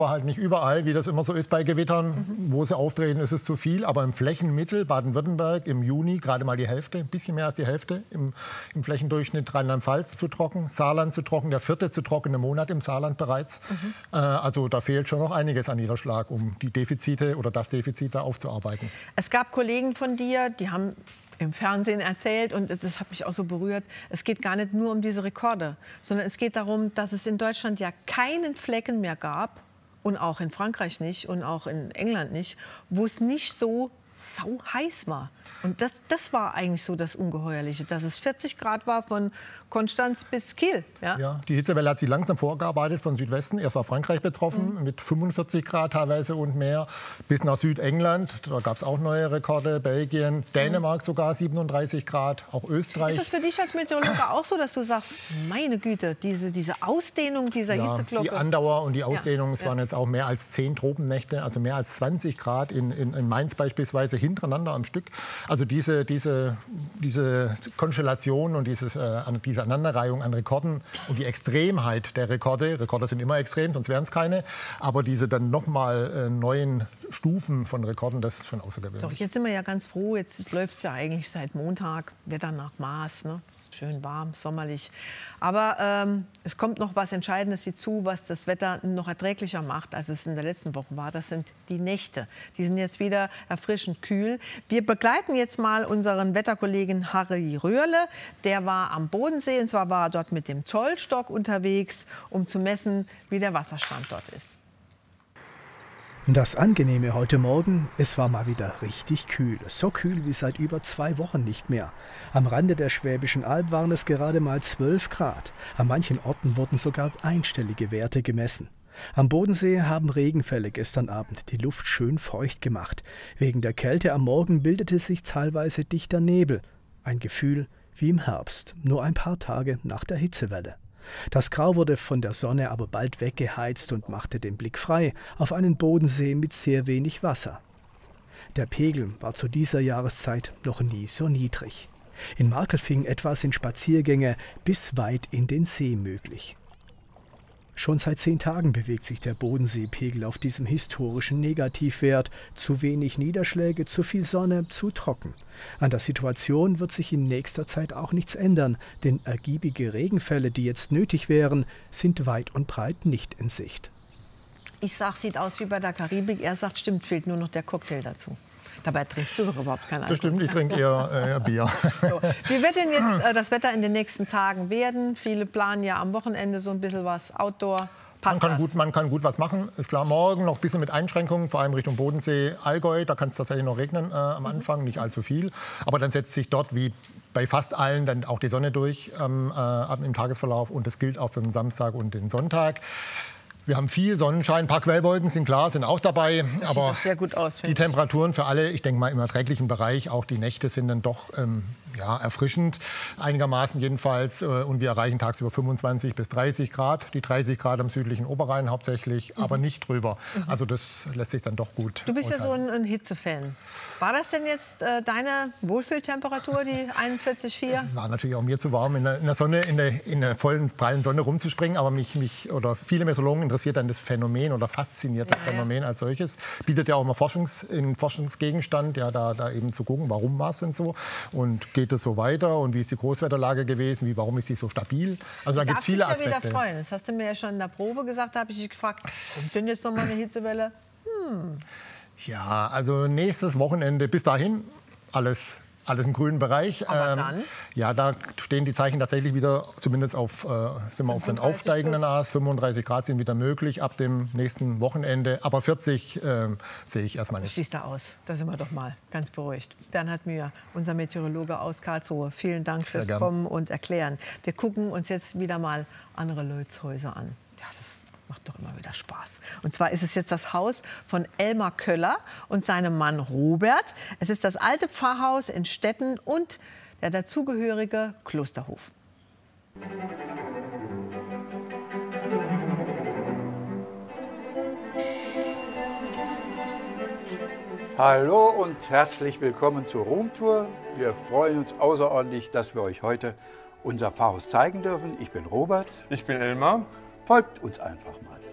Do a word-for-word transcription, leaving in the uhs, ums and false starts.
Halt nicht überall, wie das immer so ist bei Gewittern, mhm. wo sie auftreten, ist es zu viel. Aber im Flächenmittel Baden-Württemberg im Juni gerade mal die Hälfte, ein bisschen mehr als die Hälfte im, im Flächendurchschnitt. Rheinland-Pfalz zu trocken, Saarland zu trocken, der vierte zu trockene Monat im Saarland bereits. Mhm. Äh, also da fehlt schon noch einiges an Niederschlag, um die Defizite oder das Defizit da aufzuarbeiten. Es gab Kollegen von dir, die haben im Fernsehen erzählt, und das hat mich auch so berührt, es geht gar nicht nur um diese Rekorde, sondern es geht darum, dass es in Deutschland ja keinen Flecken mehr gab, und auch in Frankreich nicht und auch in England nicht, wo es nicht so sau heiß war. Und das, das war eigentlich so das Ungeheuerliche, dass es vierzig Grad war von Konstanz bis Kiel. Ja? Ja, die Hitzewelle hat sich langsam vorgearbeitet von Südwesten. Erst war Frankreich betroffen, mhm. mit fünfundvierzig Grad teilweise und mehr, bis nach Südengland. Da gab es auch neue Rekorde. Belgien, Dänemark sogar siebenunddreißig Grad, auch Österreich. Ist es für dich als Meteorologe auch so, dass du sagst, meine Güte, diese, diese Ausdehnung dieser ja, Hitzeglocke? Die Andauer und die Ausdehnung, ja. es waren ja. jetzt auch mehr als zehn Tropennächte, also mehr als zwanzig Grad in, in, in Mainz beispielsweise hintereinander am Stück. Also diese, diese, diese Konstellation und dieses, äh, diese Aneinanderreihung an Rekorden und die Extremheit der Rekorde, Rekorde sind immer extrem, sonst wären es keine, aber diese dann nochmal äh, neuen Stufen von Rekorden, das ist schon außergewöhnlich. Doch, jetzt sind wir ja ganz froh, jetzt läuft es ja eigentlich seit Montag, Wetter nach Maß, ne? Ist schön warm, sommerlich. Aber ähm, es kommt noch was Entscheidendes hinzu, was das Wetter noch erträglicher macht, als es in der letzten Woche war. Das sind die Nächte. Die sind jetzt wieder erfrischend kühl. Wir begleiten jetzt mal unseren Wetterkollegen Harry Röhrle. Der war am Bodensee, und zwar war er dort mit dem Zollstock unterwegs, um zu messen, wie der Wasserstand dort ist. Das Angenehme heute Morgen, es war mal wieder richtig kühl. So kühl wie seit über zwei Wochen nicht mehr. Am Rande der Schwäbischen Alb waren es gerade mal zwölf Grad. An manchen Orten wurden sogar einstellige Werte gemessen. Am Bodensee haben Regenfälle gestern Abend die Luft schön feucht gemacht. Wegen der Kälte am Morgen bildete sich zahlweise dichter Nebel. Ein Gefühl wie im Herbst, nur ein paar Tage nach der Hitzewelle. Das Grau wurde von der Sonne aber bald weggeheizt und machte den Blick frei auf einen Bodensee mit sehr wenig Wasser. Der Pegel war zu dieser Jahreszeit noch nie so niedrig. In Markelfing etwa sind Spaziergänge bis weit in den See möglich. Schon seit zehn Tagen bewegt sich der Bodenseepegel auf diesem historischen Negativwert. Zu wenig Niederschläge, zu viel Sonne, zu trocken. An der Situation wird sich in nächster Zeit auch nichts ändern, denn ergiebige Regenfälle, die jetzt nötig wären, sind weit und breit nicht in Sicht. Ich sag, sieht aus wie bei der Karibik. Er sagt, stimmt, fehlt nur noch der Cocktail dazu. Dabei trinkst du doch überhaupt keinen Alkohol. Das stimmt, ich trinke eher äh, Bier. So. Wie wird denn jetzt äh, das Wetter in den nächsten Tagen werden? Viele planen ja am Wochenende so ein bisschen was Outdoor. Passt man, kann das? gut, man kann gut was machen. Ist klar, morgen noch ein bisschen mit Einschränkungen, vor allem Richtung Bodensee, Allgäu. Da kann es tatsächlich noch regnen äh, am Anfang, mhm. nicht allzu viel. Aber dann setzt sich dort wie bei fast allen dann auch die Sonne durch ähm, äh, im Tagesverlauf. Und das gilt auch für den Samstag und den Sonntag. Wir haben viel Sonnenschein, ein paar Quellwolken sind klar, sind auch dabei. Das aber sieht doch sehr gut aus, die Temperaturen für alle, ich denke mal im erträglichen Bereich, auch die Nächte sind dann doch ähm, ja, erfrischend, einigermaßen jedenfalls. Äh, und wir erreichen tagsüber fünfundzwanzig bis dreißig Grad, die dreißig Grad am südlichen Oberrhein hauptsächlich, mhm. aber nicht drüber. Mhm. Also das lässt sich dann doch gut Du bist aushalten. ja so ein, ein Hitzefan. War das denn jetzt äh, deine Wohlfühltemperatur, die einundvierzig Komma vier? Es war natürlich auch mir zu warm, in der, in der Sonne, in der, in der vollen, prallen Sonne rumzuspringen, aber mich, mich oder viele Meteorologen interessiert dann das Phänomen oder fasziniert das ja, Phänomen ja. als solches. Bietet ja auch immer Forschungs, in Forschungsgegenstand, ja, da, da eben zu gucken, warum war es denn so und geht es so weiter und wie ist die Großwetterlage gewesen, wie, warum ist sie so stabil. Also da gibt es viele Aspekte. Ich darf dich ja wieder freuen. Das hast du mir ja schon in der Probe gesagt, da habe ich dich gefragt, kommt denn jetzt noch mal eine Hitzewelle? Hm. Ja, also nächstes Wochenende, bis dahin alles Alles im grünen Bereich. Aber dann? Ähm, ja, da stehen die Zeichen tatsächlich wieder, zumindest auf, äh, sind wir auf den aufsteigenden Ast. fünfunddreißig Grad sind wieder möglich ab dem nächsten Wochenende. Aber vierzig äh, sehe ich erstmal nicht. Schließt da aus. Da sind wir doch mal ganz beruhigt. Bernhard Mühr, unser Meteorologe aus Karlsruhe. Vielen Dank fürs Kommen und Erklären. Wir gucken uns jetzt wieder mal andere Leutshäuser an. Ja, das macht doch immer wieder Spaß. Und zwar ist es jetzt das Haus von Elmar Köller und seinem Mann Robert. Es ist das alte Pfarrhaus in Stetten und der dazugehörige Klosterhof. Hallo und herzlich willkommen zur Roomtour. Wir freuen uns außerordentlich, dass wir euch heute unser Pfarrhaus zeigen dürfen. Ich bin Robert. Ich bin Elmar. Folgt uns einfach mal.